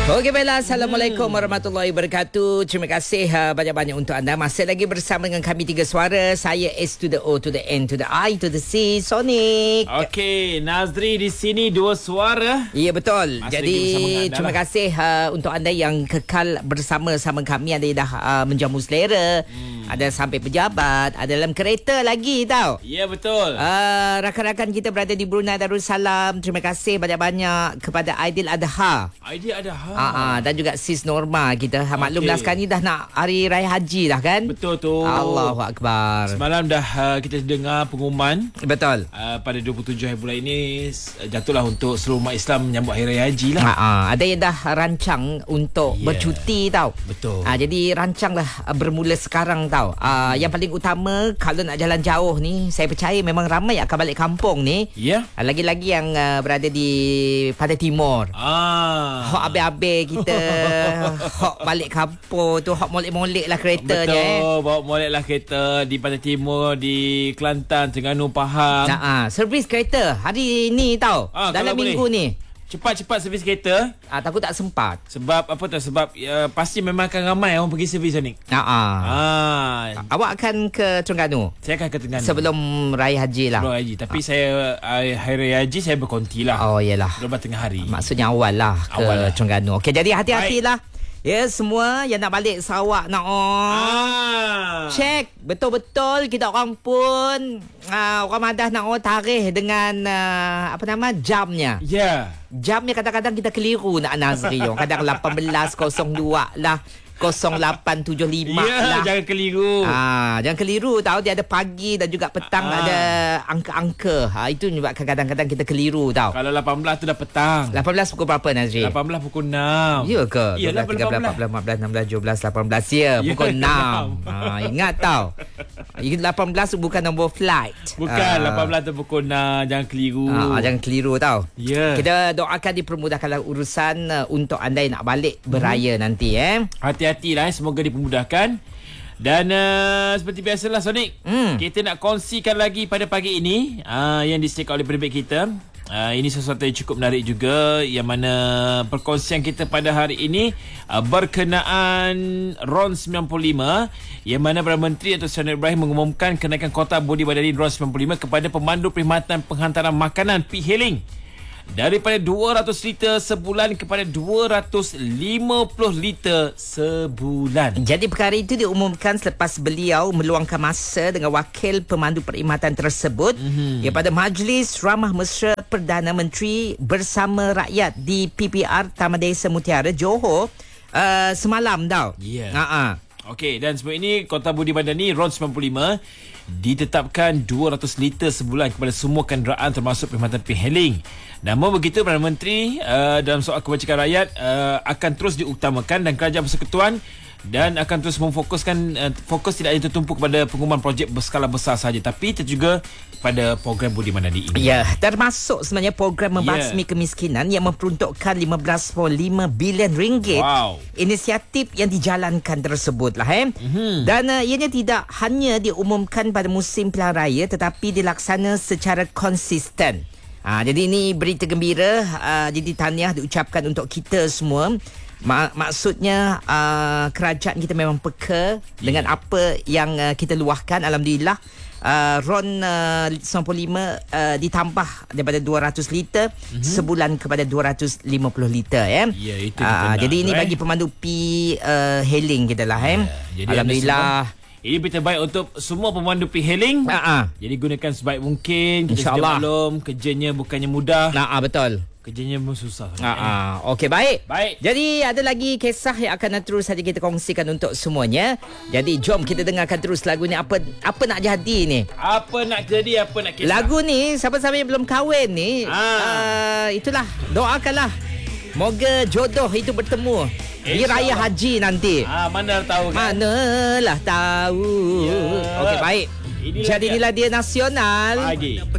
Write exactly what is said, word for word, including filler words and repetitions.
Okey, baiklah. Assalamualaikum warahmatullahi wabarakatuh. Terima kasih uh, banyak-banyak untuk anda. Masih lagi bersama dengan kami Tiga Suara. Saya S to the O to the N to the I to the C, Sonic. Okey, Nazri di sini dua suara. Ya, betul. Masih Jadi terima lah. kasih uh, untuk anda yang kekal bersama sama kami. Ada yang dah uh, menjamu selera, hmm. ada sampai pejabat, ada dalam kereta lagi tau. Ya, betul. Uh, rakan-rakan kita berada di Brunei Darussalam. Terima kasih banyak-banyak kepada Aidil Adha. Aidil Adha. Ah, ah, dan juga Sis Norma kita. Okay. Maklumlah sekarang ni dah nak Hari Raya Haji dah kan? Betul tu. Allahu Akbar. Semalam dah uh, kita dengar pengumuman. Betul. Uh, pada dua puluh tujuh hari bulan ini uh, jatuhlah untuk seluruh umat Islam menyambut Hari Raya Haji lah. Ah, ah, ada yang dah rancang untuk yeah. bercuti tau. Betul. Ah, jadi rancanglah uh, bermula sekarang tau. Ah, yang paling utama kalau nak jalan jauh ni, saya percaya memang ramai akan balik kampung ni. Ya. Yeah. Ah, lagi-lagi yang uh, berada di Pantai Timur. Ah. Hok abe-abe kita hok balik kampung tu, hok molek-molek lah keretanya. Betul, eh. bawa molek lah kereta di Pantai Timur, di Kelantan, Terengganu, Pahang. Nah, ah, servis kereta hari ni tau. Ah, dalam minggu boleh. ni. Cepat-cepat servis kereta. Ah, takut tak sempat. Sebab apa tu? Sebab uh, pasti memang akan ramai orang pergi servis ni. Ah, ah. Ah. Awak akan ke Terengganu? Saya akan ke Terengganu. Sebelum Raya Haji lah. Sebelum Haji. Tapi ah. saya uh, Hari Raya Haji saya berkonti lah. Oh, yelah. Lepas tengah hari. Maksudnya awal lah ke awal lah. Terengganu. Okey, jadi hati-hatilah. Ya, semua yang nak balik Sarawak nak oh. Ah. Check betul-betul kita orang pun uh, orang madah nak oh tarikh dengan uh, apa nama jamnya. Ya. Yeah. Jamnya kadang-kadang kita keliru nak Nazri. Kadang lapan belas kosong dua lah. kosong lapan tujuh lima yeah, lah. Jangan keliru. Ah, jangan keliru tahu, dia ada pagi dan juga petang ah. ada angka-angka. Ha, itu menyebabkan kadang-kadang kita keliru tahu. Kalau lapan belas tu dah petang. lapan belas pukul berapa Nazri? lapan belas pukul enam. Ya ke? Ya, dua belas, tiga belas, empat belas, lima belas, enam belas, tujuh belas, lapan belas ya, pukul ya, enam. Ha, ingat tahu. lapan belas bukan nombor flight. Bukan, ah. lapan belas tu pukul enam. Jangan keliru. Ah, jangan keliru tahu. Ya. Kita doakan dipermudahkanlah urusan uh, untuk anda yang nak balik beraya hmm. nanti eh. Hati-hatilah eh. Semoga dimudahkan. Dan uh, seperti biasalah Sonic, hmm. kita nak kongsikan lagi pada pagi ini uh, yang disediakan oleh penerbit kita. Uh, ini sesuatu yang cukup menarik juga, yang mana perkongsian kita pada hari ini uh, berkenaan R O N sembilan puluh lima, yang mana Perdana Menteri Datuk Seri Ibrahim mengumumkan kenaikan kota budi badani R O N sembilan puluh lima kepada pemandu perkhidmatan penghantaran makanan P-Hailing daripada dua ratus liter sebulan kepada dua ratus lima puluh liter sebulan. Jadi perkara itu diumumkan selepas beliau meluangkan masa dengan wakil pemandu perkhidmatan tersebut mm-hmm. pada Majlis Ramah Mesra Perdana Menteri bersama rakyat di P P R Taman Desa Mutiara, Johor uh, semalam tau. Ya. Yeah. Uh-uh. Okey, dan sebab ini kota budi badani R O N sembilan puluh lima ditetapkan dua ratus liter sebulan kepada semua kenderaan termasuk perkhidmatan P-Hailing. Namun begitu, Perdana Menteri uh, dalam soal kebajikan rakyat uh, akan terus diutamakan dan Kerajaan Persekutuan dan akan terus memfokuskan uh, fokus tidak hanya tertumpu kepada pengumuman projek berskala besar sahaja, tapi juga pada program budi badani ini. Ya, termasuk sebenarnya program membasmi yeah. kemiskinan yang memperuntukkan lima belas perpuluhan lima bilion ringgit. Wow. Inisiatif yang dijalankan tersebutlah eh. Mm-hmm. Dan uh, ianya tidak hanya diumumkan pada musim pilihan raya tetapi dilaksana secara konsisten. Ha, jadi ini berita gembira. Uh, jadi tahniah diucapkan untuk kita semua. Mak- maksudnya uh, kerajaan kita memang peka yeah. dengan apa yang uh, kita luahkan. Alhamdulillah. Uh, R O N uh, sembilan puluh lima uh, ditambah daripada dua ratus liter mm-hmm. sebulan kepada dua ratus lima puluh liter eh. Ya, itu uh, jadi ini eh. bagi pemandu P-Hailing uh, kita lah eh. Yeah. Alhamdulillah. Ini berita baik untuk semua pemandu P-Hailing. Uh-uh. Jadi gunakan sebaik mungkin. Kita InsyaAllah. sudah maklum kerjanya bukannya mudah. Nah, betul. Kerjanya pun susah. Uh-uh. Okey, baik. Baik. Jadi ada lagi kisah yang akan terus saja kita kongsikan untuk semuanya. Jadi jom kita dengarkan terus lagu ni. Apa apa nak jadi ni? Apa nak jadi, apa nak kisah? Lagu ni siapa-siapa yang belum kahwin ni, ah. uh, itulah, doakanlah moga jodoh itu bertemu di Raya Haji nanti. Ah, mana tahu kan? Manalah tahu. Yeah. Okey, baik. Inilah Jadi inilah dia nasional. Pagi.